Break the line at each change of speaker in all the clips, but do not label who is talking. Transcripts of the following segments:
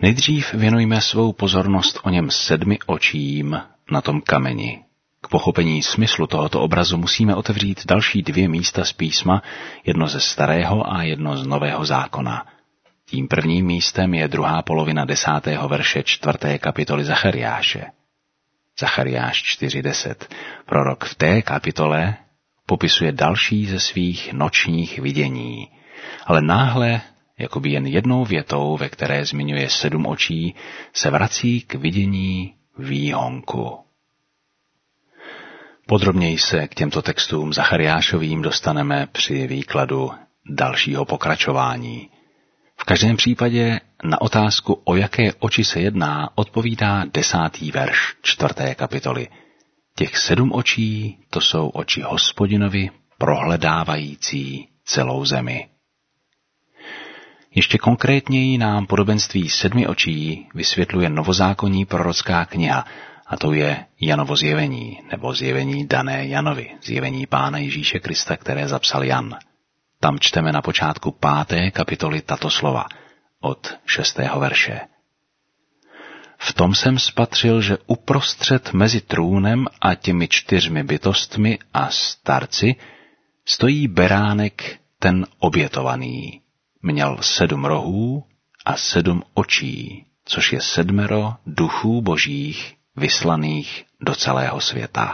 Nejdřív věnujme svou pozornost o něm 7 očím na tom kameni. K pochopení smyslu tohoto obrazu musíme otevřít další 2 místa z písma, jedno ze Starého a jedno z Nového zákona. Tím prvním místem je 2. polovina 10. verše 4. kapitoly Zachariáše. Zachariáš 4:10. Prorok v té kapitole popisuje další ze svých nočních vidění, ale náhle, jakoby jen jednou větou, ve které zmiňuje 7 očí, se vrací k vidění výhonku. Podrobněji se k těmto textům Zachariášovým dostaneme při výkladu dalšího pokračování. V každém případě na otázku, o jaké oči se jedná, odpovídá 10. verš 4. kapitoly. Těch 7 očí, to jsou oči Hospodinovi, prohledávající celou zemi. Ještě konkrétněji nám podobenství 7 očí vysvětluje novozákonní prorocká kniha, a to je Janovo zjevení, nebo zjevení dané Janovi, zjevení Pána Ježíše Krista, které zapsal Jan. Tam čteme na počátku 5. kapitoly tato slova, od 6. verše. V tom jsem spatřil, že uprostřed mezi trůnem a těmi 4 bytostmi a starci stojí beránek ten obětovaný. Měl 7 rohů a 7 očí, což je 7 duchů božích vyslaných do celého světa.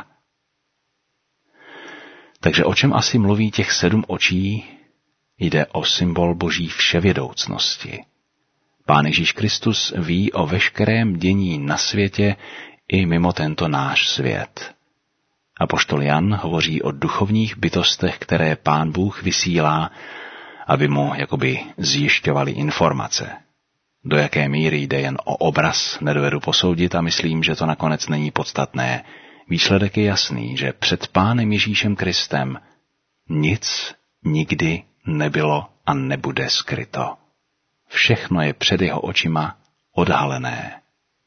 Takže o čem asi mluví těch 7 očí? Jde o symbol boží vševědoucnosti. Pán Ježíš Kristus ví o veškerém dění na světě i mimo tento náš svět. Apoštol Jan hovoří o duchovních bytostech, které Pán Bůh vysílá, aby mu jakoby zjišťovali informace. Do jaké míry jde jen o obraz, nedovedu posoudit a myslím, že to nakonec není podstatné. Výsledek je jasný, že před Pánem Ježíšem Kristem nic nikdy nebylo a nebude skryto. Všechno je před jeho očima odhalené.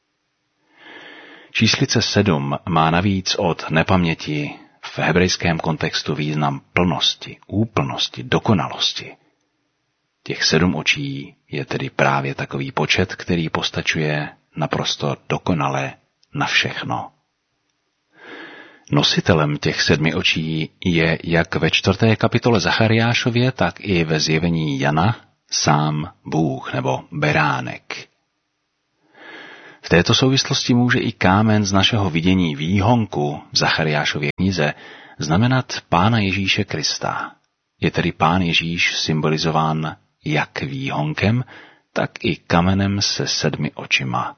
Číslice 7 má navíc od nepaměti v hebrejském kontextu význam plnosti, úplnosti, dokonalosti. Těch 7 očí je tedy právě takový počet, který postačuje naprosto dokonale na všechno. Nositelem těch 7 očí je jak ve 4. kapitole Zachariášově, tak i ve zjevení Jana sám Bůh nebo beránek. V této souvislosti může i kámen z našeho vidění výhonku v Zachariášově knize znamenat Pána Ježíše Krista. Je tedy Pán Ježíš symbolizován jak výhonkem, tak i kamenem se 7 očima.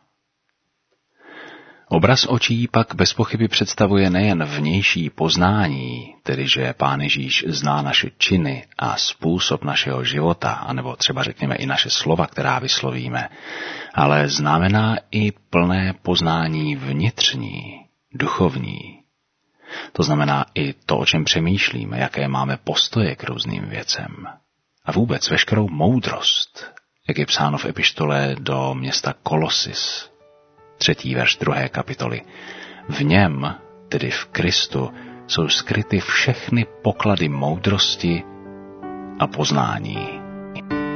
Obraz očí pak bez pochyby představuje nejen vnější poznání, tedy že Pán Ježíš zná naše činy a způsob našeho života, anebo třeba řekněme i naše slova, která vyslovíme, ale znamená i plné poznání vnitřní, duchovní. To znamená i to, o čem přemýšlíme, jaké máme postoje k různým věcem. A vůbec veškerou moudrost, jak je psáno v epištole do města Kolosis, 3. verš 2. kapitoly. V něm, tedy v Kristu, jsou skryty všechny poklady moudrosti a poznání.